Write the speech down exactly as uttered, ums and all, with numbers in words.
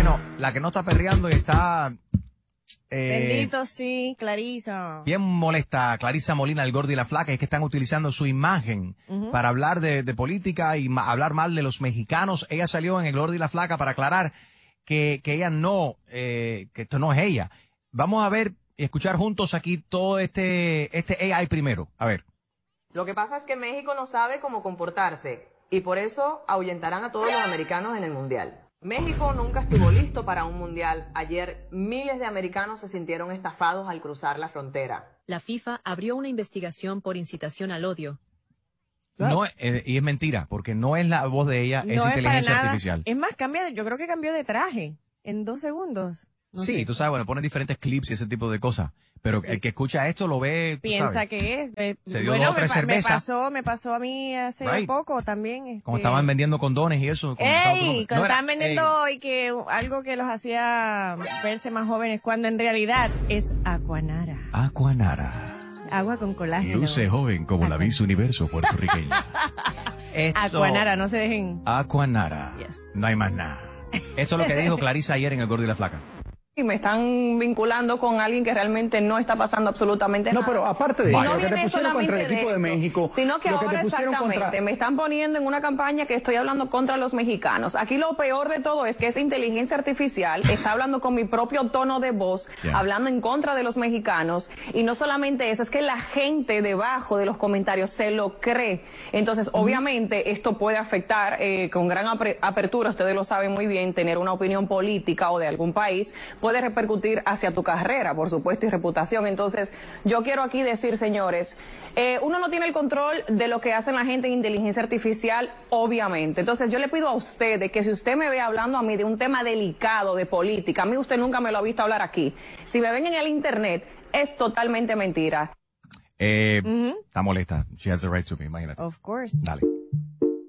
Bueno, la que no está perreando y está... Eh, Bendito, sí, Clarisa. Bien molesta Clarisa Molina, el Gordo y la Flaca, es que están utilizando su imagen uh-huh. para hablar de, de política y ma hablar mal de los mexicanos. Ella salió en el Gordo y la Flaca para aclarar que, que ella no, eh, que esto no es ella. Vamos a ver y escuchar juntos aquí todo este, este A I primero. A ver. Lo que pasa es que México no sabe cómo comportarse y por eso ahuyentarán a todos los americanos en el Mundial. México nunca estuvo listo para un mundial. Ayer miles de americanos se sintieron estafados al cruzar la frontera. La FIFA abrió una investigación por incitación al odio. No, eh, y es mentira, porque no es la voz de ella, no es inteligencia es artificial. Es más, cambia, yo creo que cambió de traje en dos segundos. No sí, sé. Tú sabes, bueno, ponen diferentes clips y ese tipo de cosas. Pero el que escucha esto lo ve, tú piensa sabes. que es. Eh, Se dio bueno, dos o tres me, cervezas. Me pasó, me pasó a mí hace right. poco también. Este... Como estaban vendiendo condones y eso. ¡Ey! Cuando no estaban vendiendo ey. y que algo que los hacía verse más jóvenes, cuando en realidad es Aquanara. Aquanara. Agua con colágeno. Luce joven como Aquanara. La Miss Universo puertorriqueña. Esto... Aquanara, no se dejen. Aquanara. Yes. No hay más nada. Esto es lo que dijo Clarisa ayer en El Gordo y la Flaca. Y me están vinculando con alguien que realmente no está pasando absolutamente no, nada. No, pero aparte de y eso, no lo que te pusieron contra el equipo de, de México, sino que lo ahora que te exactamente contra... me están poniendo en una campaña que estoy hablando contra los mexicanos. Aquí lo peor de todo es que esa inteligencia artificial está hablando con mi propio tono de voz, yeah. hablando en contra de los mexicanos, y no solamente eso, es que la gente debajo de los comentarios se lo cree. Entonces, uh-huh. obviamente, esto puede afectar eh, con gran apertura, ustedes lo saben muy bien, tener una opinión política o de algún país puede repercutir hacia tu carrera, por supuesto, y reputación. Entonces, yo quiero aquí decir, señores, eh, uno no tiene el control de lo que hacen la gente en inteligencia artificial, obviamente. Entonces, yo le pido a ustedes que si usted me ve hablando a mí de un tema delicado de política, a mí usted nunca me lo ha visto hablar aquí. Si me ven en el internet, es totalmente mentira. Eh, uh-huh. Está molesta. She has the right to me, imagínate. Of course. Dale.